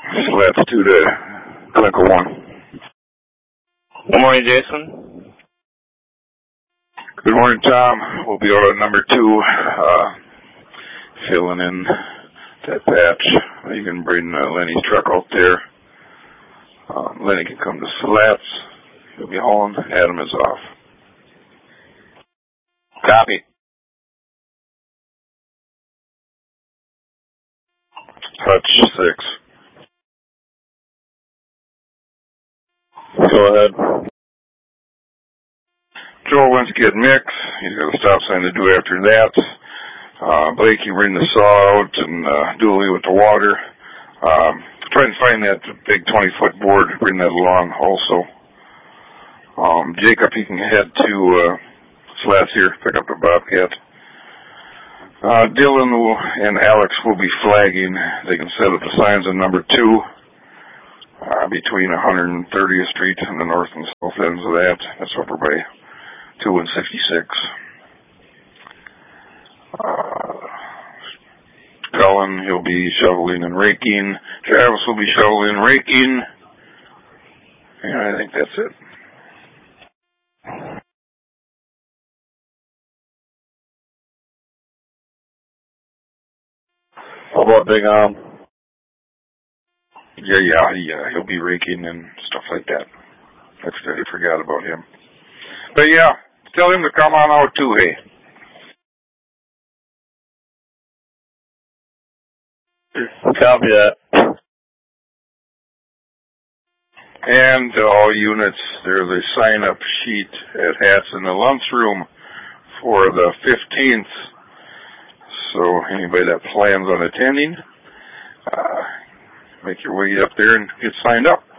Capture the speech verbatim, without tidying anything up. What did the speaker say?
Slats two to Clinical one. Good morning, Jason. Good morning, Tom. We'll be out on number two, uh, filling in that patch. You can bring uh, Lenny's truck out there. Uh, Lenny can come to Slats. He'll be hauling. Adam is off. Copy. Touch six. Go ahead. Joel went to get Mix. He's got a stop sign to do after that. Uh, Blake, you bring the saw out and uh, do away with the water. Um, try and find that big twenty-foot board. Bring that along also. Um, Jacob, he can head to uh, Slats here, pick up the Bobcat. Uh, Dylan will, and Alex will be flagging. They can set up the signs on number two uh, between one hundred thirtieth Street and the north and south ends of that. That's over by two and sixty-six. Uh, Cullen, he'll be shoveling and raking. Travis will be shoveling and raking. And I think that's it. How about Big Arm? Yeah, yeah, yeah, he'll be raking and stuff like that. That's I forgot about him. But yeah, tell him to come on out too, hey. Copy that. And to all units, there's a sign-up sheet at Hats in the lunchroom for the fifteenth. So anybody that plans on attending, uh, make your way up there and get signed up.